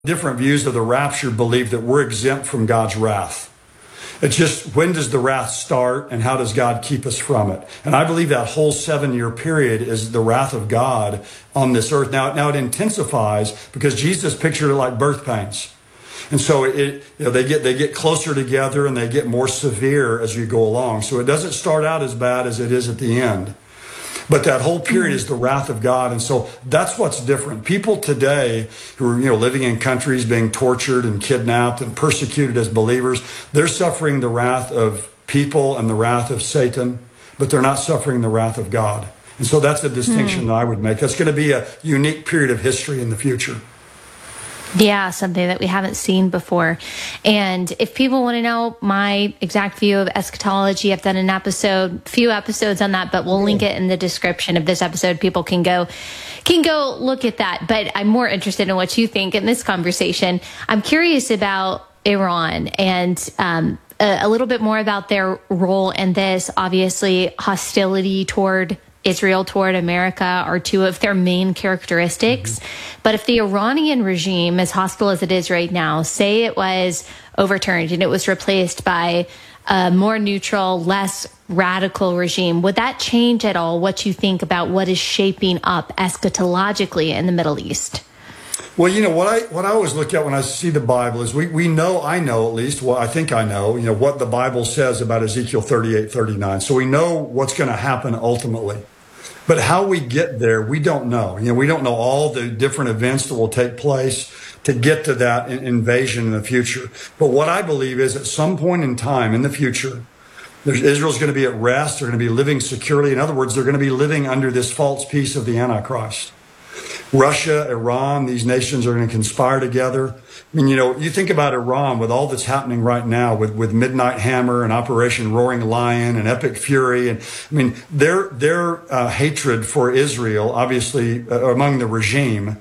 different views of the rapture believe that we're exempt from God's wrath. It's just, when does the wrath start and how does God keep us from it? And I believe that whole 7-year period is the wrath of God on this earth. Now it intensifies because Jesus pictured it like birth pains. And so they get closer together and they get more severe as you go along. So it doesn't start out as bad as it is at the end. But that whole period is the wrath of God. And so that's what's different. People today who are, living in countries being tortured and kidnapped and persecuted as believers, they're suffering the wrath of people and the wrath of Satan, but they're not suffering the wrath of God. And so that's a distinction that I would make. That's going to be a unique period of history in the future. Yeah, something that we haven't seen before. And if people want to know my exact view of eschatology, I've done few episodes on that, but we'll link it in the description of this episode. People can go look at that. But I'm more interested in what you think in this conversation. I'm curious about Iran and a little bit more about their role in this. Obviously, hostility toward Israel, toward America are two of their main characteristics. But if the Iranian regime, as hostile as it is right now, say it was overturned and it was replaced by a more neutral, less radical regime, would that change at all what you think about what is shaping up eschatologically in the Middle East? Well, what I always look at when I see the Bible is I know at least, well, I think I know, what the Bible says about Ezekiel 38:39. So we know what's going to happen ultimately. But how we get there, we don't know. We don't know all the different events that will take place to get to that invasion in the future. But what I believe is at some point in time in the future, Israel's going to be at rest. They're going to be living securely. In other words, they're going to be living under this false peace of the Antichrist. Russia, Iran, these nations are going to conspire together. I mean, you think about Iran with all that's happening right now with Midnight Hammer and Operation Roaring Lion and Epic Fury. And I mean, their hatred for Israel, obviously among the regime,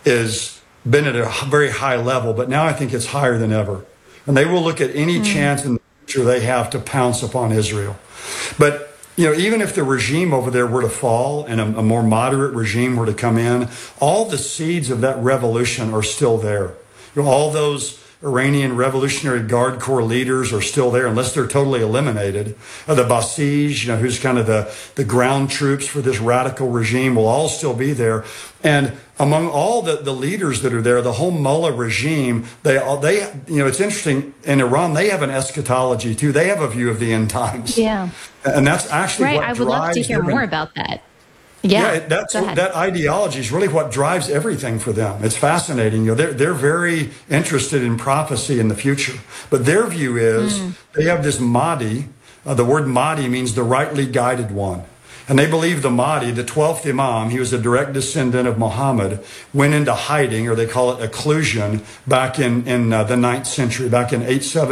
is been at a very high level. But now I think it's higher than ever. And they will look at any chance in the future they have to pounce upon Israel. But even if the regime over there were to fall and a more moderate regime were to come in, all the seeds of that revolution are still there. All those Iranian Revolutionary Guard Corps leaders are still there unless they're totally eliminated. The Basij, who's kind of the ground troops for this radical regime, will all still be there. And among all the leaders that are there, the whole Mullah regime, they it's interesting, in Iran, they have an eschatology too. They have a view of the end times. Yeah. And that's actually right. what I would love to hear more about that. Yeah, that ideology is really what drives everything for them. It's fascinating. They're very interested in prophecy in the future. But their view is they have this Mahdi. The word Mahdi means the rightly guided one. And they believe the Mahdi, the 12th Imam, he was a direct descendant of Muhammad, went into hiding, or they call it occlusion, back in the 9th century, back in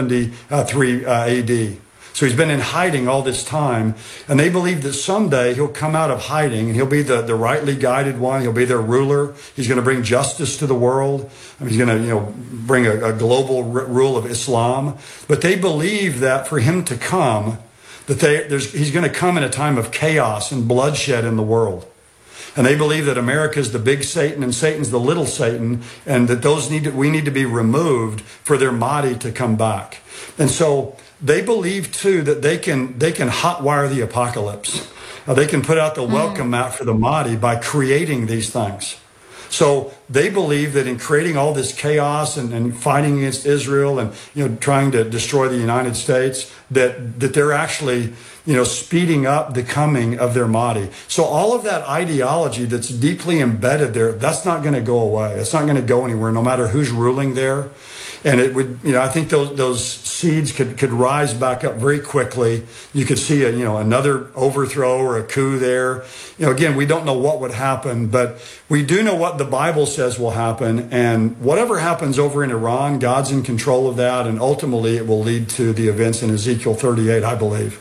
873 AD. So he's been in hiding all this time, and they believe that someday he'll come out of hiding and he'll be the rightly guided one. He'll be their ruler. He's going to bring justice to the world. He's going to bring a global rule of Islam. But they believe that for him to come, he's going to come in a time of chaos and bloodshed in the world. And they believe that America is the big Satan and Satan's the little Satan, and that we need to be removed for their Mahdi to come back. And so they believe too that they can hotwire the apocalypse. They can put out the welcome mat for the Mahdi by creating these things. So they believe that in creating all this chaos and fighting against Israel and trying to destroy the United States, that they're actually speeding up the coming of their Mahdi. So all of that ideology that's deeply embedded there, that's not going to go away. It's not going to go anywhere, no matter who's ruling there. And it would, I think those seeds could rise back up very quickly. You could see another overthrow or a coup there. Again, we don't know what would happen, but we do know what the Bible says will happen. And whatever happens over in Iran, God's in control of that. And ultimately, it will lead to the events in Ezekiel 38, I believe.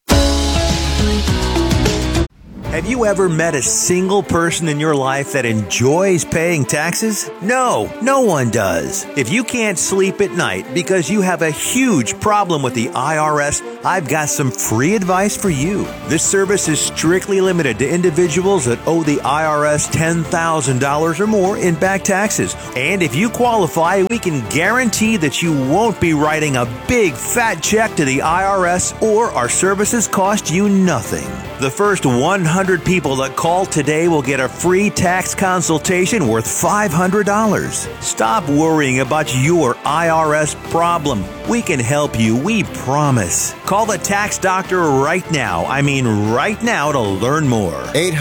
Have you ever met a single person in your life that enjoys paying taxes? No one does. If you can't sleep at night because you have a huge problem with the IRS I've got some free advice for you. This service is strictly limited to individuals that owe the IRS $10,000 or more in back taxes. And if you qualify, we can guarantee that you won't be writing a big fat check to the IRS, or our services cost you nothing. The first 100 people that call today will get a free tax consultation worth $500. Stop worrying about your IRS problem. We can help you, we promise. Call the tax doctor right now. I mean right now, to learn more.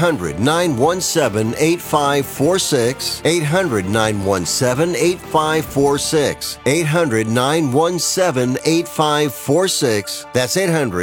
800-917-8546. 800-917-8546. 800-917-8546. That's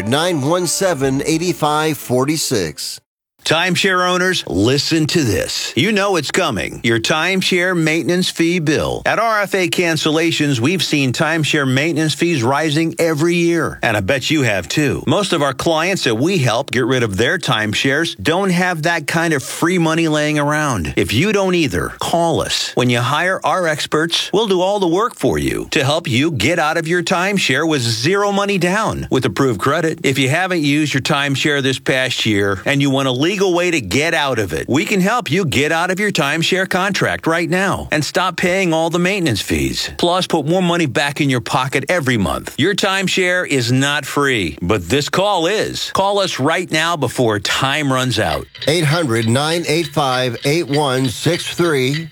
800-917-8546. Timeshare owners, listen to this. You know it's coming. Your timeshare maintenance fee bill. At RFA Cancellations, we've seen timeshare maintenance fees rising every year. And I bet you have too. Most of our clients that we help get rid of their timeshares don't have that kind of free money laying around. If you don't either, call us. When you hire our experts, we'll do all the work for you to help you get out of your timeshare with zero money down with approved credit. If you haven't used your timeshare this past year and you want a legal way to get out of it, we can help you get out of your timeshare contract right now and stop paying all the maintenance fees. Plus, put more money back in your pocket every month. Your timeshare is not free, but this call is. Call us right now before time runs out. 800-985-8163.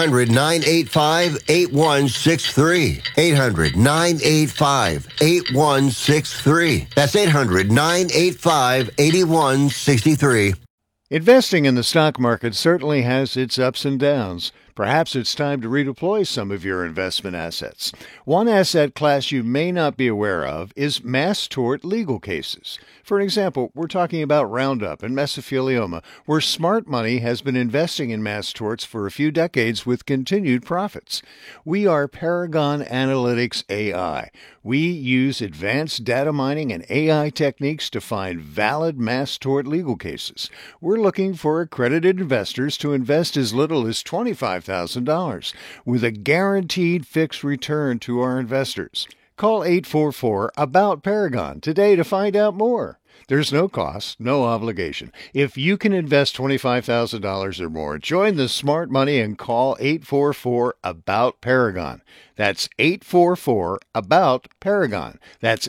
800-985-8163. 800-985-8163. That's 800-985-8163. Investing in the stock market certainly has its ups and downs. Perhaps it's time to redeploy some of your investment assets. One asset class you may not be aware of is mass tort legal cases. For example, we're talking about Roundup and mesothelioma, where smart money has been investing in mass torts for a few decades with continued profits. We are Paragon Analytics AI. We use advanced data mining and AI techniques to find valid mass tort legal cases. We're looking for accredited investors to invest as little as $25,000 with a guaranteed fixed return to our investors. Call 844-ABOUT-PARAGON today to find out more. There's no cost, no obligation. If you can invest $25,000 or more, join the smart money and call 844-ABOUT-PARAGON. That's 844-ABOUT-PARAGON. That's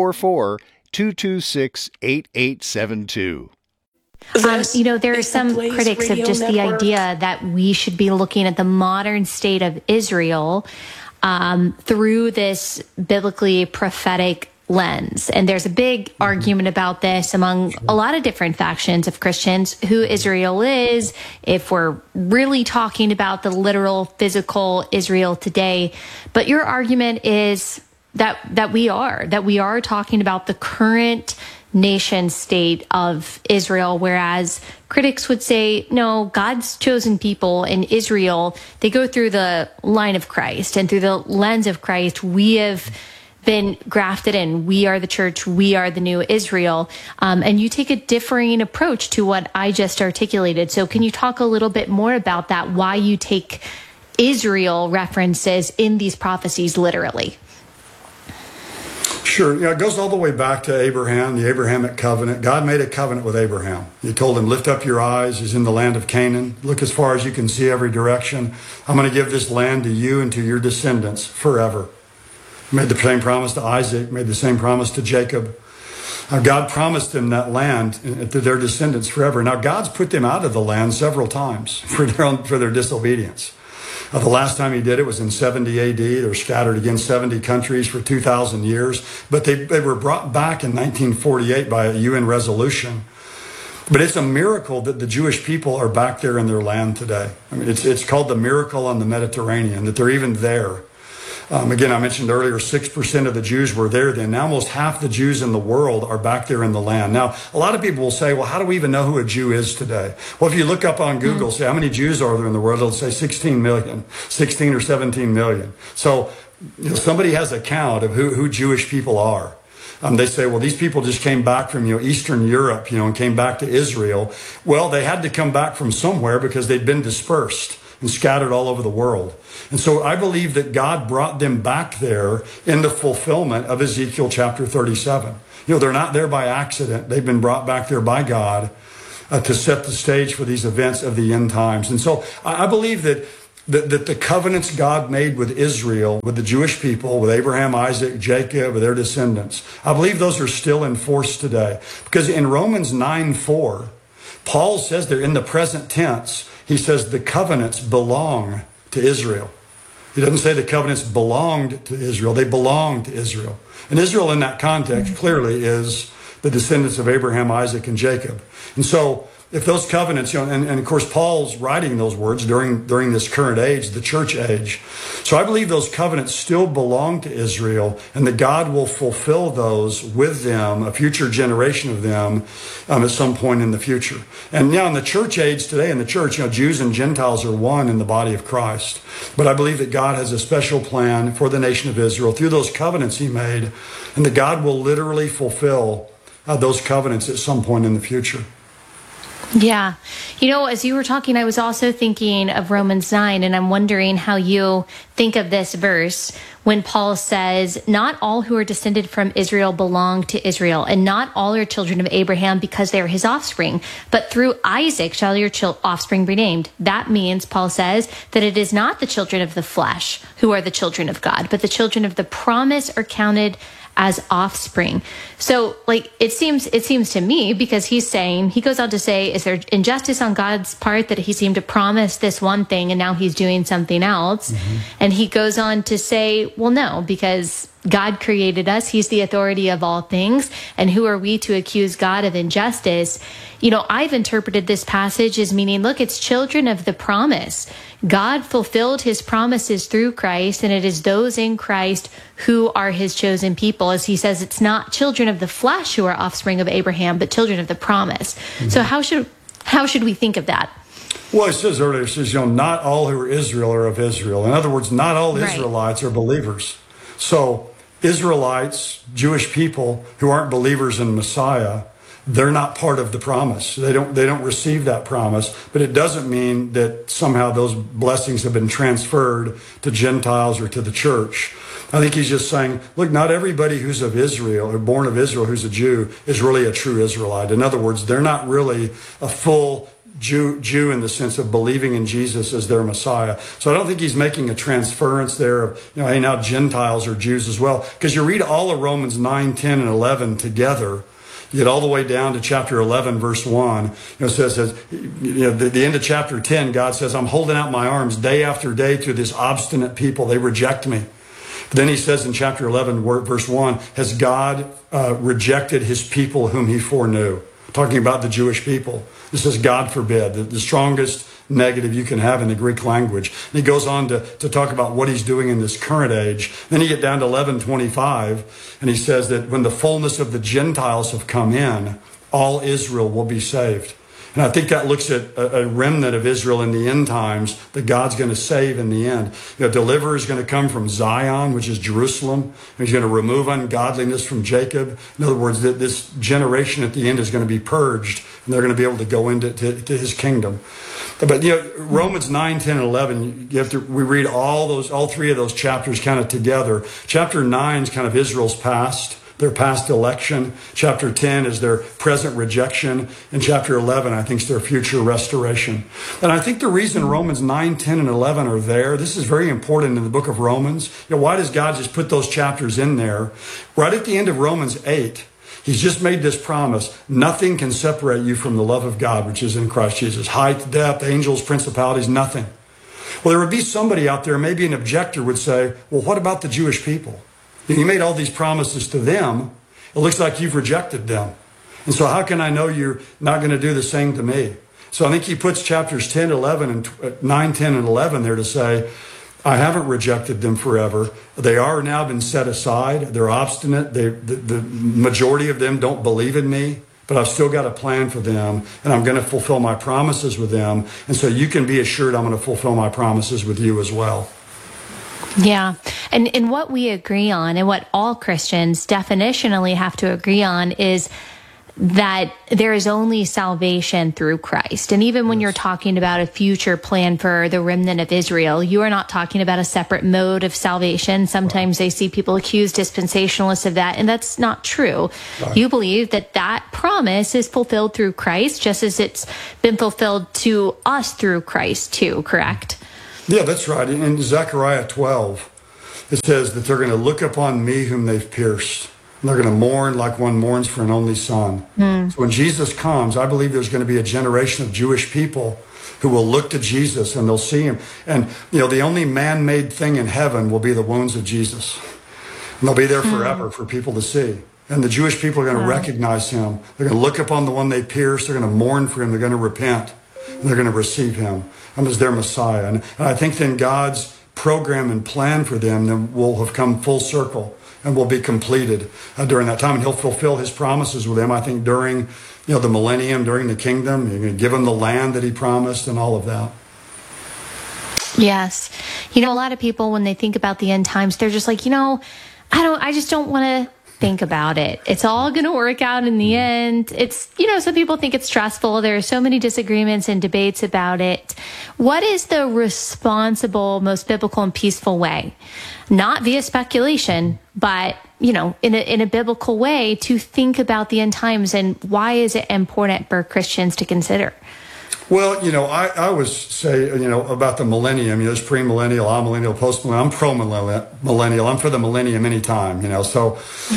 844-226-8872. There are some critics of just the idea that we should be looking at the modern state of Israel through this biblically prophetic lens. And there's a big argument about this among a lot of different factions of Christians, who Israel is, if we're really talking about the literal physical Israel today. But your argument is that we are talking about the current nation state of Israel, whereas critics would say, no, God's chosen people in Israel, they go through the line of Christ, and through the lens of Christ, we have been grafted in. We are the church. We are the new Israel. And you take a differing approach to what I just articulated. So can you talk a little bit more about that, why you take Israel references in these prophecies literally? Sure. Yeah, it goes all the way back to Abraham, the Abrahamic covenant. God made a covenant with Abraham. He told him, lift up your eyes. He's in the land of Canaan. Look as far as you can see every direction. I'm going to give this land to you and to your descendants forever. He made the same promise to Isaac, made the same promise to Jacob. God promised them that land to their descendants forever. Now, God's put them out of the land several times for their disobedience. The last time he did it was in 70 AD. They were scattered against 70 countries for 2,000 years. But they were brought back in 1948 by a UN resolution. But it's a miracle that the Jewish people are back there in their land today. I mean, it's called the miracle on the Mediterranean, that they're even there. Again, I mentioned earlier, 6% of the Jews were there then. Now almost half the Jews in the world are back there in the land. Now, a lot of people will say, well, how do we even know who a Jew is today? Well, if you look up on Google, say, how many Jews are there in the world? It'll say 16 million, 16 or 17 million. So somebody has a count of who Jewish people are. They say, well, these people just came back from, Eastern Europe, and came back to Israel. Well, they had to come back from somewhere because they'd been dispersed. and scattered all over the world. And so I believe that God brought them back there in the fulfillment of Ezekiel chapter 37. They're not there by accident. They've been brought back there by God to set the stage for these events of the end times. And so I believe that the covenants God made with Israel, with the Jewish people, with Abraham, Isaac, Jacob, with their descendants, I believe those are still in force today. Because in Romans 9:4, Paul says they're in the present tense. He says the covenants belong to Israel. He doesn't say the covenants belonged to Israel. They belong to Israel. And Israel in that context clearly is the descendants of Abraham, Isaac, and Jacob. And so if those covenants, and of course Paul's writing those words during this current age, the church age. So I believe those covenants still belong to Israel, and that God will fulfill those with them, a future generation of them, at some point in the future. And now in the church age today, in the church, Jews and Gentiles are one in the body of Christ. But I believe that God has a special plan for the nation of Israel through those covenants he made, and that God will literally fulfill those covenants at some point in the future. Yeah. As you were talking, I was also thinking of Romans 9, and I'm wondering how you think of this verse when Paul says, not all who are descended from Israel belong to Israel, and not all are children of Abraham because they are his offspring, but through Isaac shall your offspring be named. That means, Paul says, that it is not the children of the flesh who are the children of God, but the children of the promise are counted as offspring. So it seems to me, because he goes on to say, is there injustice on God's part that he seemed to promise this one thing and now he's doing something else? Mm-hmm. And he goes on to say, well, no, because God created us. He's the authority of all things. And who are we to accuse God of injustice? I've interpreted this passage as meaning, look, it's children of the promise. God fulfilled his promises through Christ, and it is those in Christ who are his chosen people. As he says, it's not children of the flesh who are offspring of Abraham, but children of the promise. Mm-hmm. So how should we think of that? Well, it says earlier, not all who are Israel are of Israel. In other words, not all Israelites are believers. So Israelites, Jewish people who aren't believers in Messiah, they're not part of the promise. They don't receive that promise, but it doesn't mean that somehow those blessings have been transferred to Gentiles or to the church. I think he's just saying, look, not everybody who's of Israel or born of Israel who's a Jew is really a true Israelite. In other words, they're not really a full Jew in the sense of believing in Jesus as their Messiah. So I don't think he's making a transference there of, hey, now Gentiles are Jews as well. Because you read all of Romans 9, 10, and 11 together, you get all the way down to chapter 11, verse 1. It says, the end of chapter 10, God says, I'm holding out my arms day after day to this obstinate people. They reject me. But then he says in chapter 11, verse 1, has God rejected his people whom he foreknew? Talking about the Jewish people. This is God forbid, the strongest negative you can have in the Greek language. And he goes on to talk about what he's doing in this current age. Then you get down to 11:25, and he says that when the fullness of the Gentiles have come in, all Israel will be saved. And I think that looks at a remnant of Israel in the end times that God's going to save in the end. Deliverer is going to come from Zion, which is Jerusalem. And he's going to remove ungodliness from Jacob. In other words, that this generation at the end is going to be purged, and they're going to be able to go into his kingdom. But Romans 9, 10, and 11, we read all three of those chapters kind of together. Chapter 9 is kind of Israel's past. Their past election. Chapter 10 is their present rejection. And chapter 11, I think, is their future restoration. And I think the reason Romans 9, 10, and 11 are there, this is very important in the book of Romans. Why does God just put those chapters in there? Right at the end of Romans 8, he's just made this promise. Nothing can separate you from the love of God, which is in Christ Jesus. Height, depth, angels, principalities, nothing. Well, there would be somebody out there, maybe an objector would say, well, what about the Jewish people? You made all these promises to them. It looks like you've rejected them. And so how can I know you're not going to do the same to me? So I think he puts chapters 10, 11, and 9, 10, and 11 there to say, I haven't rejected them forever. They are now been set aside. They're obstinate. The majority of them don't believe in me, but I've still got a plan for them, and I'm going to fulfill my promises with them. And so you can be assured I'm going to fulfill my promises with you as well. Yeah. And what we agree on, and what all Christians definitionally have to agree on, is that there is only salvation through Christ. And even when you're talking about a future plan for the remnant of Israel, you are not talking about a separate mode of salvation. Sometimes they see people accuse dispensationalists of that, and that's not true. Right. You believe that that promise is fulfilled through Christ, just as it's been fulfilled to us through Christ too, correct? Yeah, that's right. In Zechariah 12, it says that they're going to look upon me whom they've pierced. And they're going to mourn like one mourns for an only son. So when Jesus comes, I believe there's going to be a generation of Jewish people who will look to Jesus and they'll see him. And, the only man-made thing in heaven will be the wounds of Jesus. And they'll be there forever for people to see. And the Jewish people are going to recognize him. They're going to look upon the one they pierced. They're going to mourn for him. They're going to repent. And they're going to receive him as their Messiah. And I think then God's program and plan for them then will have come full circle and will be completed during that time. And he'll fulfill his promises with them, I think, during the millennium, during the kingdom. He's going to give them the land that he promised and all of that. Yes. A lot of people, when they think about the end times, they're just like, I just don't want to think about it. It's all going to work out in the end. It's, some people think it's stressful. There are so many disagreements and debates about it. What is the responsible, most biblical and peaceful way? Not via speculation, but, in a biblical way to think about the end times, and why is it important for Christians to consider? Well, I always say, about the millennium, there's premillennial, amillennial, postmillennial. I'm pro-millennial. I'm for the millennium anytime, So,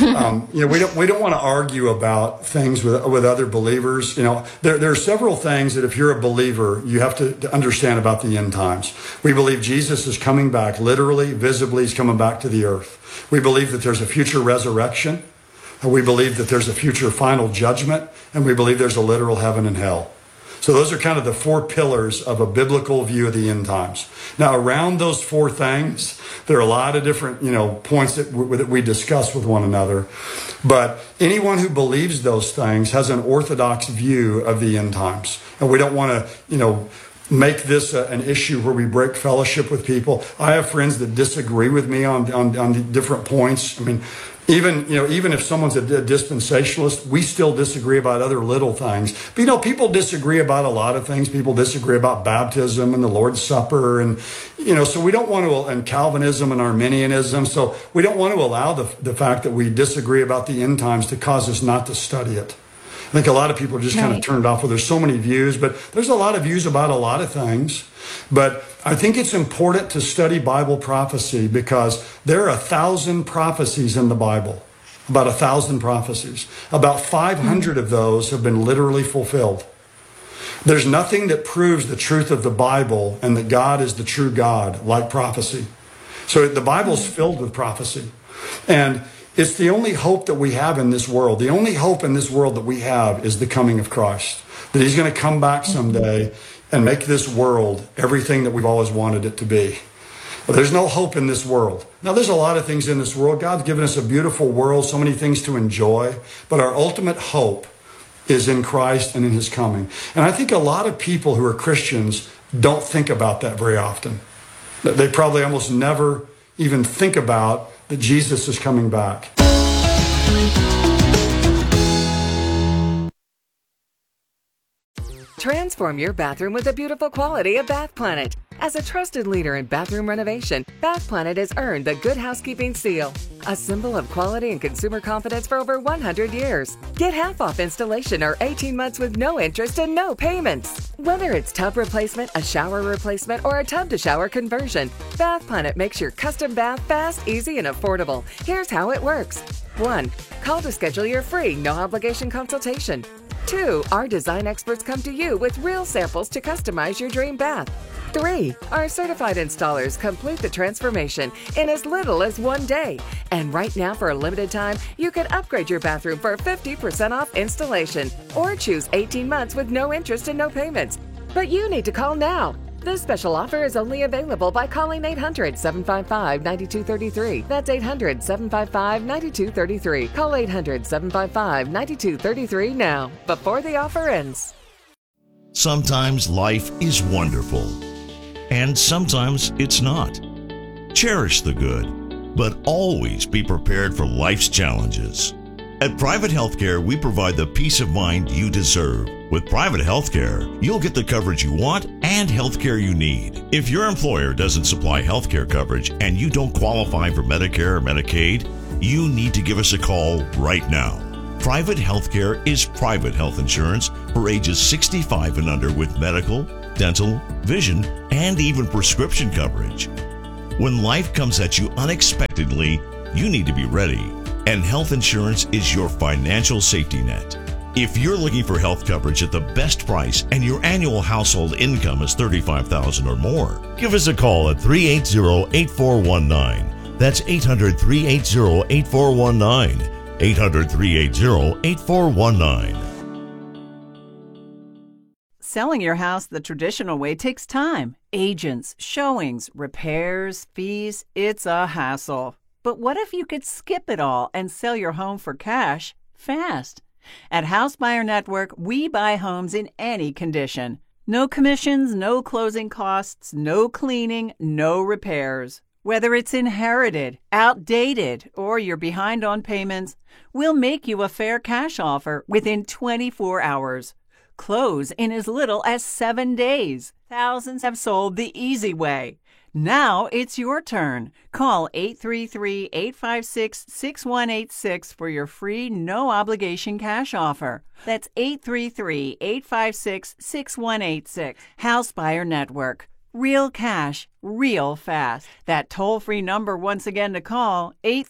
we don't want to argue about things with other believers. There are several things that if you're a believer, you have to understand about the end times. We believe Jesus is coming back, literally, visibly, he's coming back to the earth. We believe that there's a future resurrection. We believe that there's a future final judgment. And we believe there's a literal heaven and hell. So those are kind of the four pillars of a biblical view of the end times. Now, around those four things, there are a lot of different, points that we discuss with one another. But anyone who believes those things has an orthodox view of the end times. And we don't want to, make this an issue where we break fellowship with people. I have friends that disagree with me on the different points. Even if someone's a dispensationalist, we still disagree about other little things. But, people disagree about a lot of things. People disagree about baptism and the Lord's Supper. And, so we don't want to, and Calvinism and Arminianism. So we don't want to allow the fact that we disagree about the end times to cause us not to study it. I think a lot of people are just kind of turned off. Well, there's so many views, but there's a lot of views about a lot of things. But I think it's important to study Bible prophecy because there are 1,000 prophecies in the Bible, about 1,000 prophecies. About 500 of those have been literally fulfilled. There's nothing that proves the truth of the Bible and that God is the true God like prophecy. So the Bible's filled with prophecy. And it's the only hope that we have in this world. The only hope in this world that we have is the coming of Christ. That he's going to come back someday and make this world everything that we've always wanted it to be. But there's no hope in this world. Now, there's a lot of things in this world. God's given us a beautiful world, so many things to enjoy. But our ultimate hope is in Christ and in his coming. And I think a lot of people who are Christians don't think about that very often. They probably almost never even think about that Jesus is coming back. Transform your bathroom with the beautiful quality of Bath Planet. As a trusted leader in bathroom renovation, Bath Planet has earned the Good Housekeeping seal, a symbol of quality and consumer confidence for over 100 years. Get half off installation or 18 months with no interest and no payments. Whether it's tub replacement, a shower replacement, or a tub-to-shower conversion, Bath Planet makes your custom bath fast, easy, and affordable. Here's how it works. 1. Call to schedule your free, no-obligation consultation. 2. Our design experts come to you with real samples to customize your dream bath. 3. Our certified installers complete the transformation in as little as 1 day. And right now, for a limited time, you can upgrade your bathroom for 50% off installation or choose 18 months with no interest and no payments. But you need to call now. This special offer is only available by calling 800-755-9233. That's 800-755-9233. Call 800-755-9233 now, before the offer ends. Sometimes life is wonderful, and sometimes it's not. Cherish the good, but always be prepared for life's challenges. At Private Healthcare, we provide the peace of mind you deserve. With Private Healthcare, you'll get the coverage you want and healthcare you need. If your employer doesn't supply healthcare coverage and you don't qualify for Medicare or Medicaid, you need to give us a call right now. Private Healthcare is private health insurance for ages 65 and under with medical, dental, vision, and even prescription coverage. When life comes at you unexpectedly, you need to be ready. And health insurance is your financial safety net. If you're looking for health coverage at the best price and your annual household income is $35,000 or more, give us a call at 380-8419. That's 800-380-8419. 800-380-8419. Selling your house the traditional way takes time. Agents, showings, repairs, fees. It's a hassle. But what if you could skip it all and sell your home for cash fast? At House Buyer Network, we buy homes in any condition. No commissions, no closing costs, no cleaning, no repairs. Whether it's inherited, outdated, or you're behind on payments, we'll make you a fair cash offer within 24 hours. Close in as little as 7 days. Thousands have sold the easy way. Now it's your turn. Call 833-856-6186 for your free, no-obligation cash offer. That's 833-856-6186. House Buyer Network. Real cash, real fast. That toll-free number once again to call,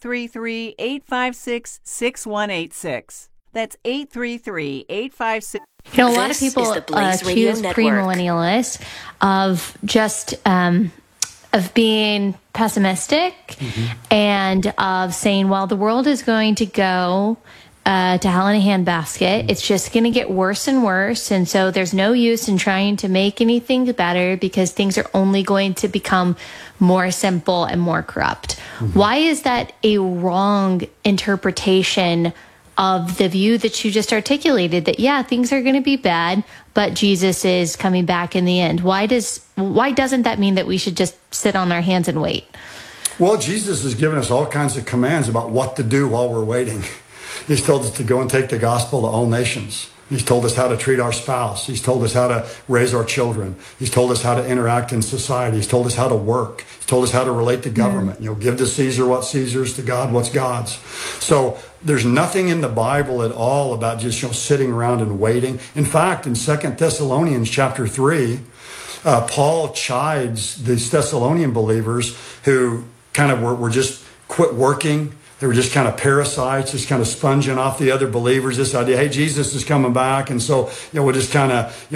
833-856-6186. That's 833-856. You know, a lot of people accuse premillennialists of just of being pessimistic and of saying, well, the world is going to go to hell in a handbasket. It's just going to get worse and worse. And so there's no use in trying to make anything better because things are only going to become more simple and more corrupt. Why is that a wrong interpretation of the view that you just articulated, that, yeah, things are going to be bad, but Jesus is coming back in the end? Why doesn't that mean that we should just sit on our hands and wait? Well, Jesus has given us all kinds of commands about what to do while we're waiting. He's told us to go and take the gospel to all nations. He's told us how to treat our spouse. He's told us how to raise our children. He's told us how to interact in society. He's told us how to work. He's told us how to relate to government. You know, give to Caesar what's Caesar's, to God what's God's. So there's nothing in the Bible at all about just, sitting around and waiting. In fact, in 2 Thessalonians chapter 3, Paul chides these Thessalonian believers who kind of were just quit working. They were just kind of parasites, just kind of sponging off the other believers. This idea, hey, Jesus is coming back, and so we'll just kind of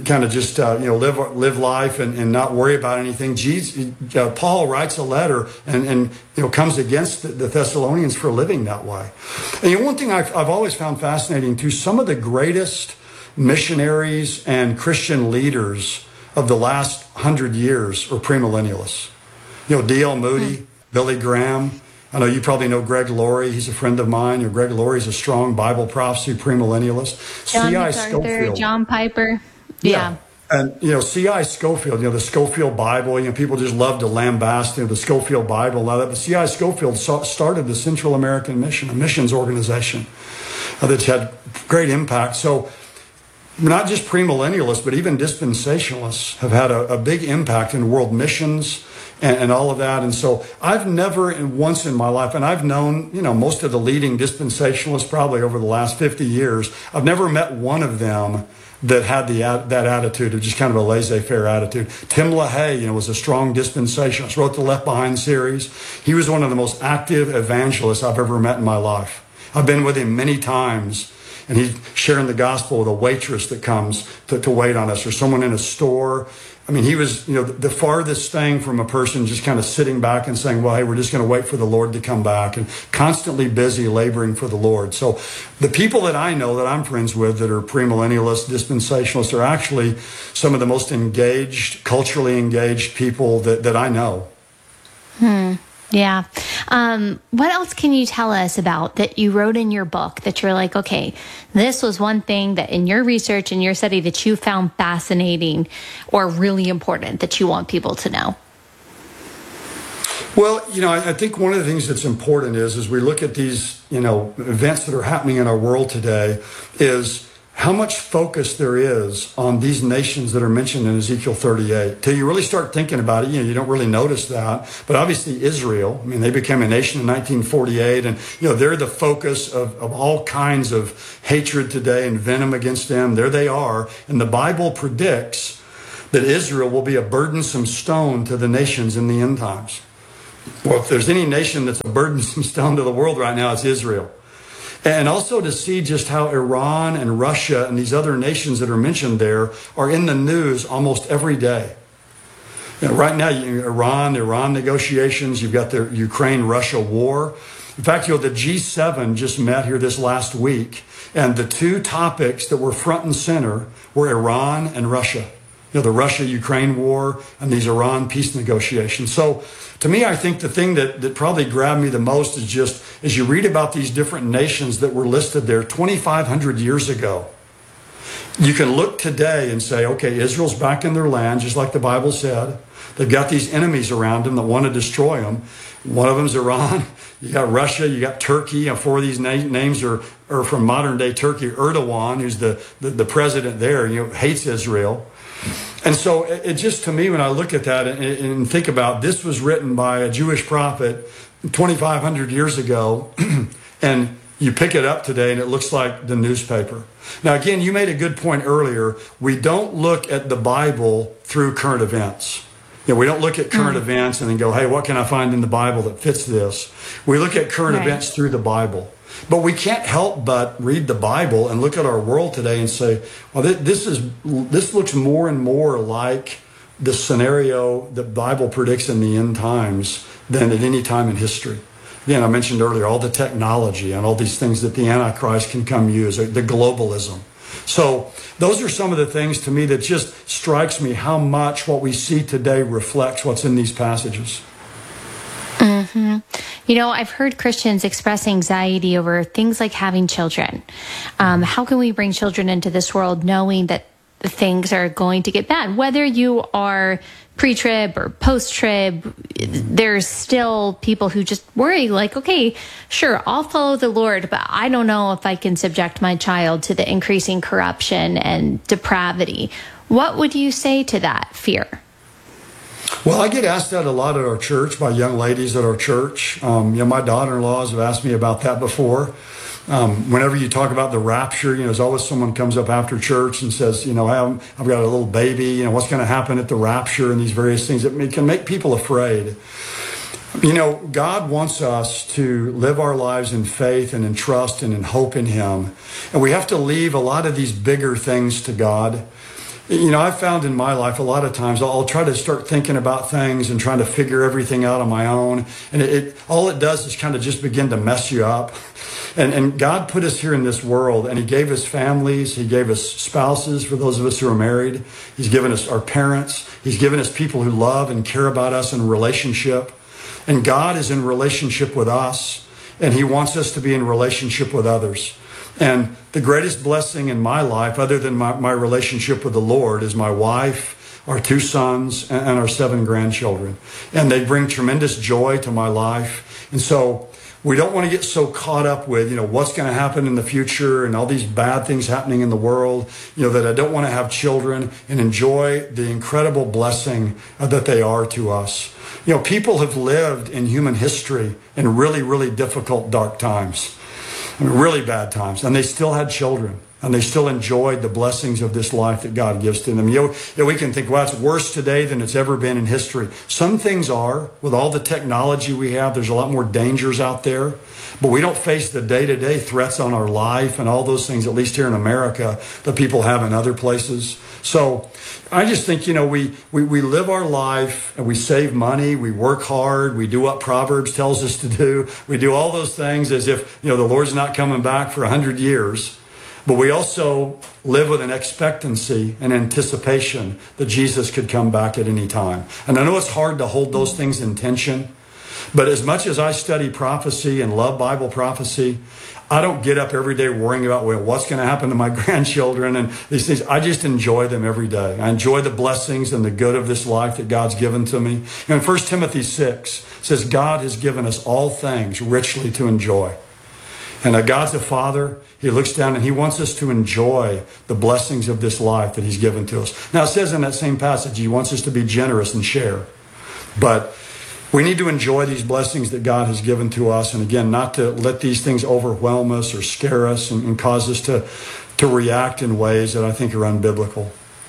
live life and not worry about anything. Paul writes a letter and comes against the Thessalonians for living that way. And one thing I've always found fascinating too, some of the greatest missionaries and Christian leaders of the last 100 years are premillennialists. D.L. Moody, Billy Graham. I know you probably know Greg Laurie. He's a friend of mine. Greg Laurie's a strong Bible prophecy premillennialist. C.I. Scofield, John Piper. Yeah. And, C.I. Scofield, the Scofield Bible, people just love to lambast, the Scofield Bible, all that. But C.I. Scofield started the Central American Mission, a missions organization that's had great impact. So not just premillennialists, but even dispensationalists have had a big impact in world missions and all of that. And so I've never once in my life, and I've known, most of the leading dispensationalists probably over the last 50 years, I've never met one of them that had that attitude of just kind of a laissez-faire attitude. Tim LaHaye, was a strong dispensationalist, wrote the Left Behind series. He was one of the most active evangelists I've ever met in my life. I've been with him many times, and he's sharing the gospel with a waitress that comes to wait on us, or someone in a store. I mean, he was, the farthest thing from a person just kind of sitting back and saying, well, hey, we're just going to wait for the Lord to come back, and constantly busy laboring for the Lord. So the people that I know that I'm friends with that are premillennialists, dispensationalists, are actually some of the most engaged, culturally engaged people that I know. Yeah. What else can you tell us about that you wrote in your book that you're like, okay, this was one thing that in your research and your study that you found fascinating or really important that you want people to know? Well, I think one of the things that's important is as we look at these, events that are happening in our world today is how much focus there is on these nations that are mentioned in Ezekiel 38. Till you really start thinking about it, you don't really notice that. But obviously Israel, they became a nation in 1948, and, they're the focus of all kinds of hatred today and venom against them. There they are. And the Bible predicts that Israel will be a burdensome stone to the nations in the end times. Well, if there's any nation that's a burdensome stone to the world right now, it's Israel. And also to see just how Iran and Russia and these other nations that are mentioned there are in the news almost every day. Right now, Iran negotiations, you've got the Ukraine-Russia war. In fact, the G7 just met here this last week, and the two topics that were front and center were Iran and Russia. The Russia-Ukraine war and these Iran peace negotiations. So to me, I think the thing that probably grabbed me the most is just as you read about these different nations that were listed there 2,500 years ago, you can look today and say, okay, Israel's back in their land, just like the Bible said. They've got these enemies around them that want to destroy them. One of them is Iran. You got Russia. You got Turkey. Four of these names are from modern day Turkey. Erdogan, who's the president there, hates Israel. And so it just, to me, when I look at that and think about this was written by a Jewish prophet 2,500 years ago, and you pick it up today and it looks like the newspaper. Now, again, you made a good point earlier. We don't look at the Bible through current events. We don't look at current events and then go, hey, what can I find in the Bible that fits this? We look at current events through the Bible. But we can't help but read the Bible and look at our world today and say, well, this looks more and more like the scenario the Bible predicts in the end times than at any time in history. Again, I mentioned earlier all the technology and all these things that the Antichrist can come use, the globalism. So those are some of the things to me that just strikes me how much what we see today reflects what's in these passages. Mm-hmm. I've heard Christians express anxiety over things like having children. How can we bring children into this world knowing that things are going to get bad? Whether you are pre-trib or post-trib, there's still people who just worry like, okay, sure, I'll follow the Lord, but I don't know if I can subject my child to the increasing corruption and depravity. What would you say to that fear? Well, I get asked that a lot at our church by young ladies at our church. My daughter-in-laws have asked me about that before. Whenever you talk about the rapture, there's always someone comes up after church and says, I've got a little baby, what's going to happen at the rapture and these various things that can make people afraid. God wants us to live our lives in faith and in trust and in hope in Him. And we have to leave a lot of these bigger things to God. I've found in my life a lot of times I'll try to start thinking about things and trying to figure everything out on my own. And all it does is kind of just begin to mess you up. And God put us here in this world, and He gave us families. He gave us spouses for those of us who are married. He's given us our parents. He's given us people who love and care about us in relationship. And God is in relationship with us, and He wants us to be in relationship with others. And the greatest blessing in my life, other than my relationship with the Lord, is my wife, our 2 sons, and our 7 grandchildren. And they bring tremendous joy to my life. And so we don't want to get so caught up with, what's going to happen in the future and all these bad things happening in the world, that I don't want to have children and enjoy the incredible blessing that they are to us. People have lived in human history in really, really difficult, dark times. Really bad times, and they still had children, and they still enjoyed the blessings of this life that God gives to them. We can think, well, it's worse today than it's ever been in history. Some things are. With all the technology we have, there's a lot more dangers out there, but we don't face the day-to-day threats on our life and all those things, at least here in America, that people have in other places. So I just think, we live our life and we save money, we work hard, we do what Proverbs tells us to do. We do all those things as if, the Lord's not coming back for 100 years. But we also live with an expectancy and anticipation that Jesus could come back at any time. And I know it's hard to hold those things in tension, But as much as I study prophecy and love Bible prophecy, I don't get up every day worrying about, well, what's going to happen to my grandchildren and these things. I just enjoy them every day. I enjoy the blessings and the good of this life that God's given to me. And 1 Timothy 6 says, God has given us all things richly to enjoy. And God's a Father. He looks down and he wants us to enjoy the blessings of this life that he's given to us. Now, it says in that same passage, he wants us to be generous and share. But we need to enjoy these blessings that God has given to us. And again, not to let these things overwhelm us or scare us and cause us to react in ways that I think are unbiblical.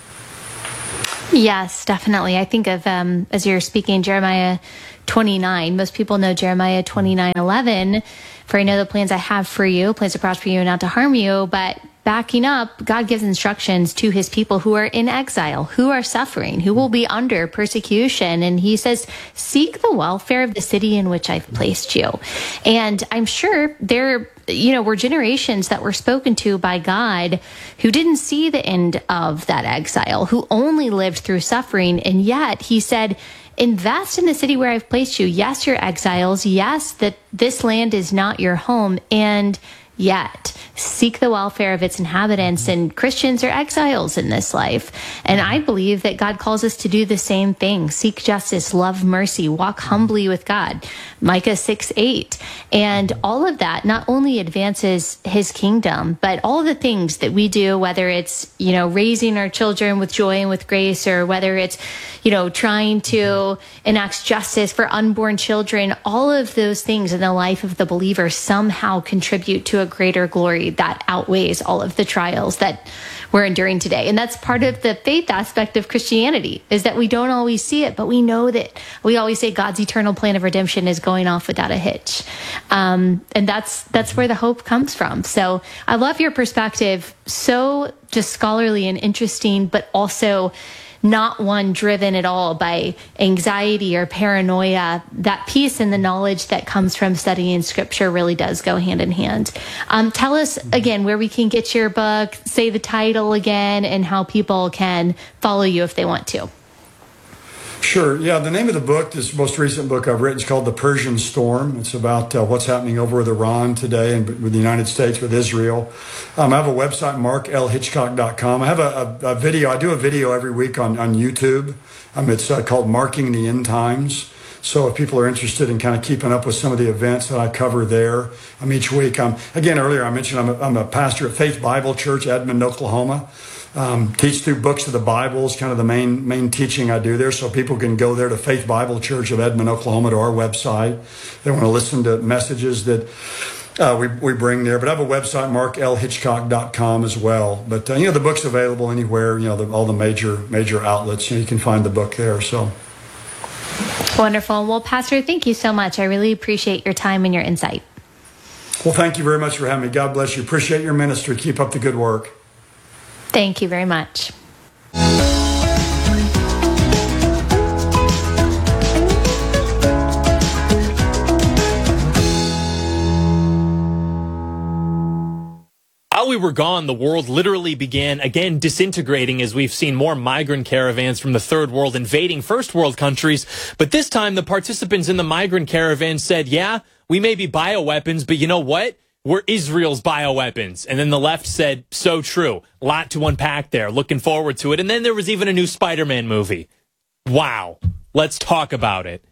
Yes, definitely. I think of, as you're speaking, Jeremiah 29. Most people know Jeremiah 29:11. For I know the plans I have for you, plans to prosper you and not to harm you. But backing up, God gives instructions to his people who are in exile, who are suffering, who will be under persecution. And he says, seek the welfare of the city in which I've placed you. And I'm sure there, were generations that were spoken to by God who didn't see the end of that exile, who only lived through suffering. And yet he said, invest in the city where I've placed you. Yes, you're exiles. Yes, that this land is not your home. And yet seek the welfare of its inhabitants. And Christians are exiles in this life. And I believe that God calls us to do the same thing. Seek justice, love mercy, walk humbly with God. Micah 6:8. And all of that not only advances his kingdom, but all the things that we do, whether it's, raising our children with joy and with grace, or whether it's, trying to enact justice for unborn children, all of those things in the life of the believer somehow contribute to a greater glory that outweighs all of the trials that we're enduring today. And that's part of the faith aspect of Christianity, is that we don't always see it, but we know that we always say God's eternal plan of redemption is going off without a hitch. And that's where the hope comes from. So I love your perspective. So just scholarly and interesting, but also not one driven at all by anxiety or paranoia. That peace and the knowledge that comes from studying scripture really does go hand in hand. Tell us again where we can get your book, say the title again, and how people can follow you if they want to. Sure. Yeah, the name of the book, this most recent book I've written, is called The Persian Storm. It's about what's happening over with Iran today and with the United States, with Israel. I have a website, marklhitchcock.com. I have a video. I do a video every week on YouTube. It's called Marking the End Times. So if people are interested in kind of keeping up with some of the events that I cover there, each week. Again, earlier I mentioned I'm a pastor at Faith Bible Church, Edmond, Oklahoma. Teach through books of the Bible is kind of the main teaching I do there. So people can go there to Faith Bible Church of Edmond, Oklahoma, to our website. They want to listen to messages that we bring there. But I have a website, marklhitchcock.com as well. But, the book's available anywhere, all the major outlets. You can find the book there. So wonderful. Well, Pastor, thank you so much. I really appreciate your time and your insight. Well, thank you very much for having me. God bless you. Appreciate your ministry. Keep up the good work. Thank you very much. While we were gone, the world literally began again disintegrating as we've seen more migrant caravans from the third world invading first world countries. But this time, the participants in the migrant caravan said, yeah, we may be bioweapons, but you know what? We're Israel's bioweapons. And then the left said, so true. A lot to unpack there. Looking forward to it. And then there was even a new Spider-Man movie. Wow. Let's talk about it.